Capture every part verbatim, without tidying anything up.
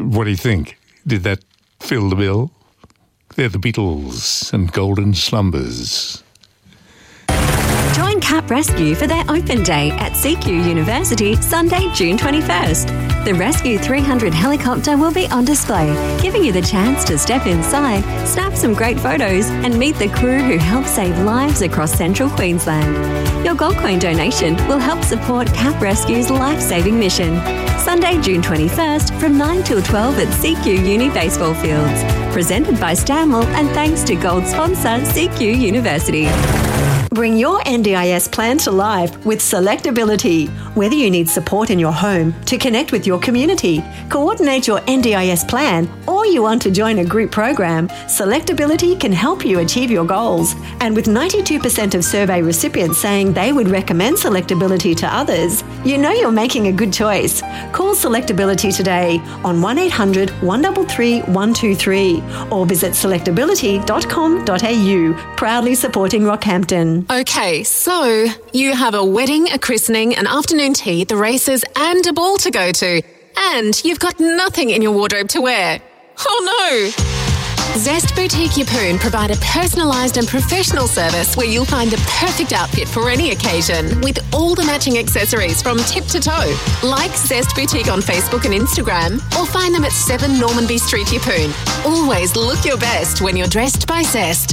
What do you think? Did that fill the bill? They're the Beatles and Golden Slumbers. Join Cap Rescue for their open day at C Q University Sunday, June twenty-first. The Rescue three hundred helicopter will be on display, giving you the chance to step inside, snap some great photos and meet the crew who help save lives across central Queensland. Your Gold Coin donation will help support Cap Rescue's life-saving mission. Sunday, June twenty-first from nine till twelve at C Q Uni Baseball Fields. Presented by Stanwell and thanks to Gold sponsor C Q University. Bring your N D I S plan to life with Selectability. Whether you need support in your home, to connect with your community, coordinate your N D I S plan, or you want to join a group program, Selectability can help you achieve your goals. And with ninety-two percent of survey recipients saying they would recommend Selectability to others, you know you're making a good choice. Call Selectability today on one eight hundred, one three three, one two three or visit selectability dot com dot a u, proudly supporting Rockhampton. Okay, so you have a wedding, a christening, an afternoon tea, the races and a ball to go to. And you've got nothing in your wardrobe to wear. Oh no! Zest Boutique Yeppoon provide a personalised and professional service where you'll find the perfect outfit for any occasion with all the matching accessories from tip to toe. Like Zest Boutique on Facebook and Instagram or find them at seven Normanby Street, Yeppoon. Always look your best when you're dressed by Zest.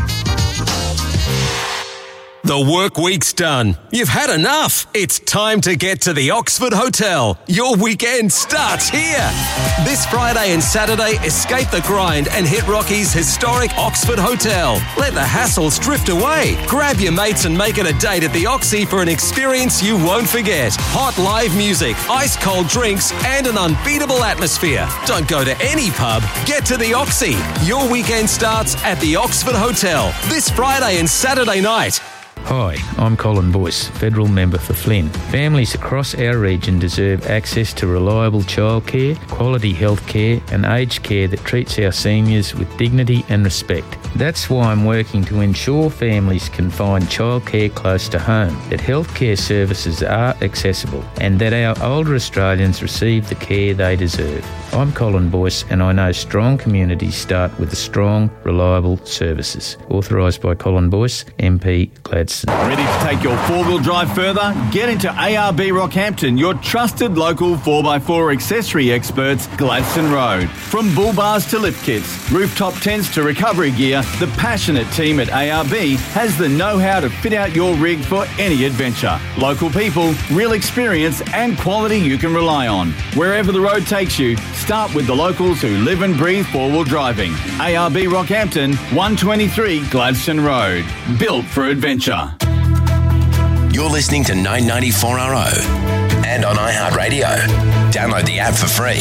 The work week's done. You've had enough. It's time to get to the Oxford Hotel. Your weekend starts here. This Friday and Saturday, escape the grind and hit Rocky's historic Oxford Hotel. Let the hassles drift away. Grab your mates and make it a date at the Oxy for an experience you won't forget. Hot live music, ice cold drinks, and an unbeatable atmosphere. Don't go to any pub. Get to the Oxy. Your weekend starts at the Oxford Hotel this Friday and Saturday night. Hi, I'm Colin Boyce, Federal Member for Flynn. Families across our region deserve access to reliable childcare, quality health care and aged care that treats our seniors with dignity and respect. That's why I'm working to ensure families can find childcare close to home, that healthcare services are accessible and that our older Australians receive the care they deserve. I'm Colin Boyce and I know strong communities start with the strong, reliable services. Authorised by Colin Boyce, M P Gladstone. Ready to take your four-wheel drive further? Get into A R B Rockhampton, your trusted local four by four accessory experts, Gladstone Road. From bull bars to lift kits, rooftop tents to recovery gear, the passionate team at A R B has the know-how to fit out your rig for any adventure. Local people, real experience and quality you can rely on. Wherever the road takes you, start with the locals who live and breathe four-wheel driving. A R B Rockhampton, one twenty-three Gladstone Road. Built for adventure. You're listening to nine ninety-four R O and on iHeartRadio. Download the app for free.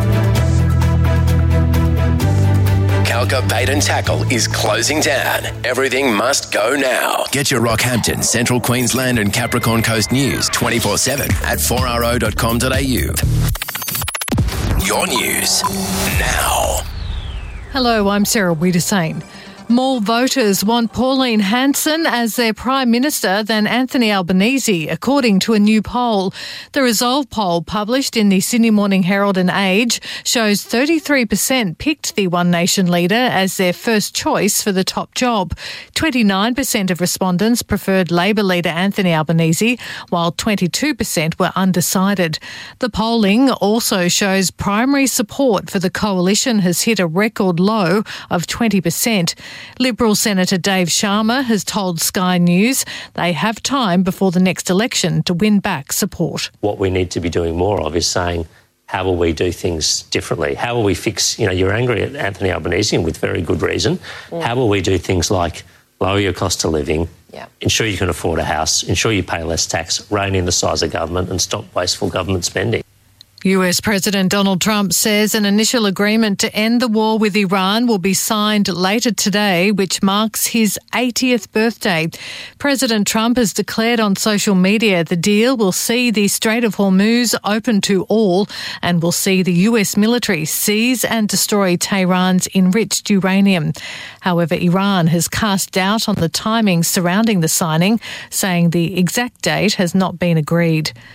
Calca Bait and Tackle is closing down. Everything must go now. Get your Rockhampton, Central Queensland and Capricorn Coast news twenty-four seven at four r o dot com dot a u. Your news now. Hello, I'm Sarah Wiedersane. More voters want Pauline Hanson as their Prime Minister than Anthony Albanese, according to a new poll. The Resolve poll, published in the Sydney Morning Herald and Age, shows thirty-three percent picked the One Nation leader as their first choice for the top job. twenty-nine percent of respondents preferred Labor leader Anthony Albanese, while twenty-two percent were undecided. The polling also shows primary support for the coalition has hit a record low of twenty percent. Liberal Senator Dave Sharma has told Sky News they have time before the next election to win back support. What we need to be doing more of is saying, how will we do things differently? How will we fix, you know, you're angry at Anthony Albanese and with very good reason. Mm. How will we do things like lower your cost of living, yeah. ensure you can afford a house, ensure you pay less tax, rein in the size of government and stop wasteful government spending? U S President Donald Trump says an initial agreement to end the war with Iran will be signed later today, which marks his eightieth birthday. President Trump has declared on social media the deal will see the Strait of Hormuz open to all and will see the U S military seize and destroy Tehran's enriched uranium. However, Iran has cast doubt on the timing surrounding the signing, saying the exact date has not been agreed.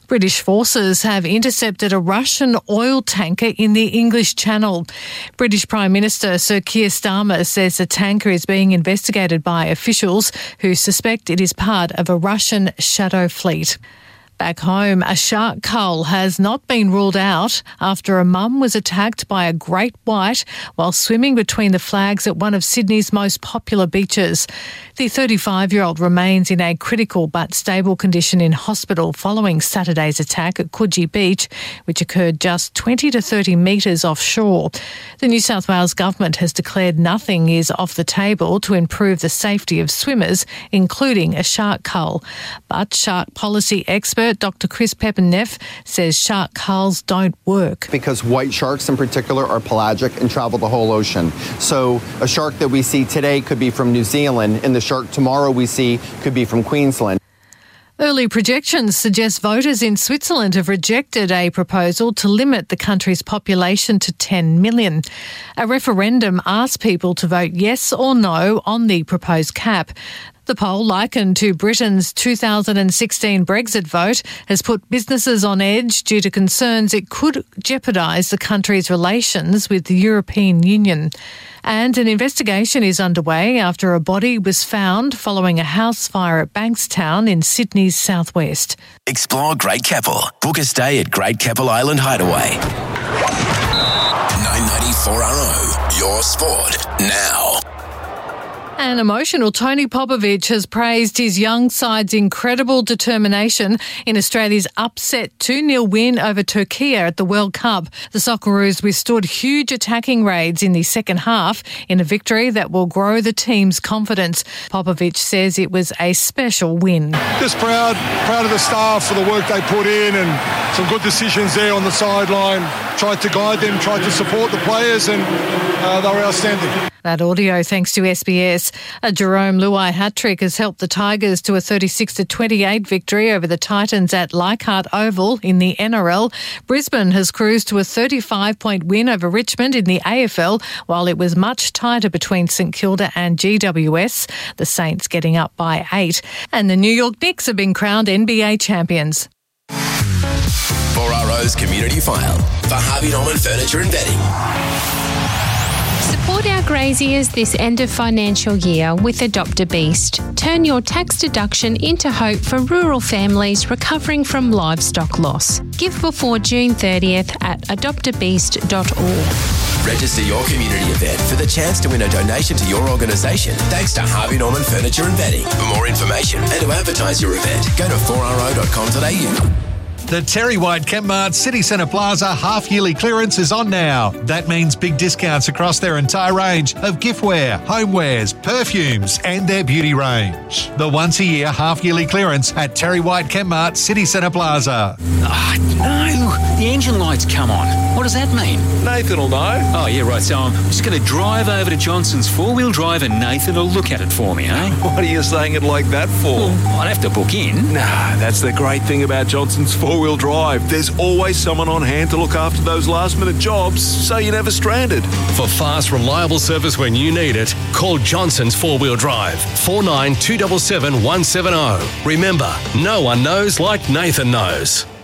British forces have intercepted a Russian oil tanker in the English Channel. British Prime Minister Sir Keir Starmer says the tanker is being investigated by officials who suspect it is part of a Russian shadow fleet. Back home, a shark cull has not been ruled out after a mum was attacked by a great white while swimming between the flags at one of Sydney's most popular beaches. The thirty-five-year-old remains in a critical but stable condition in hospital following Saturday's attack at Coogee Beach, which occurred just twenty to thirty metres offshore. The New South Wales government has declared nothing is off the table to improve the safety of swimmers, including a shark cull. But shark policy expert Doctor Chris Pepinneff says shark culls don't work. Because white sharks in particular are pelagic and travel the whole ocean. So a shark that we see today could be from New Zealand, and the shark tomorrow we see could be from Queensland. Early projections suggest voters in Switzerland have rejected a proposal to limit the country's population to ten million. A referendum asked people to vote yes or no on the proposed cap. The poll, likened to Britain's two thousand sixteen Brexit vote, has put businesses on edge due to concerns it could jeopardise the country's relations with the European Union. And an investigation is underway after a body was found following a house fire at Bankstown in Sydney's southwest. Explore Great Keppel. Book a stay at Great Keppel Island Hideaway. nine ninety-four R O, your sport now. An emotional Tony Popovic has praised his young side's incredible determination in Australia's upset two nil win over Turkey at the World Cup. The Socceroos withstood huge attacking raids in the second half in a victory that will grow the team's confidence. Popovic says it was a special win. Just proud, proud of the staff for the work they put in and some good decisions there on the sideline. Tried to guide them, tried to support the players, and uh, they were outstanding. That audio thanks to S B S. A Jerome Luai hat-trick has helped the Tigers to a thirty-six to twenty-eight victory over the Titans at Leichhardt Oval in the N R L. Brisbane has cruised to a thirty-five point win over Richmond in the A F L, while it was much tighter between St Kilda and G W S, the Saints getting up by eight. And the New York Knicks have been crowned N B A champions. four R O's Community File for Harvey Norman Furniture and Bedding. Support our graziers this end of financial year with Adopt a Beast. Turn your tax deduction into hope for rural families recovering from livestock loss. Give before June thirtieth at adopt a beast dot org. Register your community event for the chance to win a donation to your organisation thanks to Harvey Norman Furniture and Bedding. For more information and to advertise your event, go to four r o dot com dot a u. The Terry White Kmart City Centre Plaza half-yearly clearance is on now. That means big discounts across their entire range of giftware, homewares, perfumes and their beauty range. The once-a-year half-yearly clearance at Terry White Kmart City Centre Plaza. Oh, no, the engine light's come on. What does that mean? Nathan will know. Oh, yeah, right, so I'm just going to drive over to Johnson's four-wheel drive and Nathan will look at it for me, eh? What are you saying it like that for? Well, I'd have to book in. Nah, that's the great thing about Johnson's four-wheel drive. There's always someone on hand to look after those last-minute jobs, so you're never stranded. For fast, reliable service when you need it, call Johnson's four-wheel drive, four nine two seven seven one seven zero. Remember, no one knows like Nathan knows.